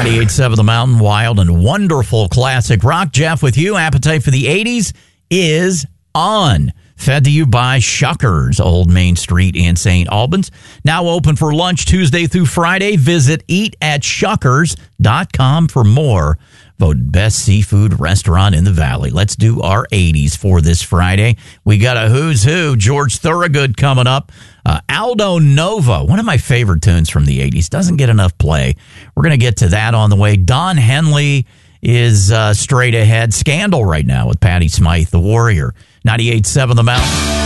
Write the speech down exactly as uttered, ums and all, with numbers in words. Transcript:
ninety-eight point seven The Mountain, wild and wonderful classic rock. Jeff with you. Appetite for the eighties is on. Fed to you by Shuckers, Old Main Street in Saint Albans. Now open for lunch Tuesday through Friday. Visit eat at shuckers dot com for more. Voted best seafood restaurant in the valley. Let's do our eighties for this Friday. We got a who's who. George Thorogood coming up. Uh, Aldo Nova, one of my favorite tunes from the eighties. Doesn't get enough play. We're going to get to that on the way. Don Henley is uh, straight ahead. Scandal right now with Patty Smythe, the Warrior. ninety-eight point seven The Mountain.